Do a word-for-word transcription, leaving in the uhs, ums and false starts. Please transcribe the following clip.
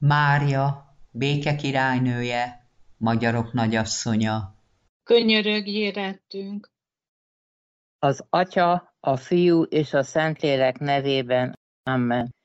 Mária, béke királynője, magyarok nagyasszonya. Könyörögj érettünk. Az Atya, a Fiú és a Szentlélek nevében. Amen.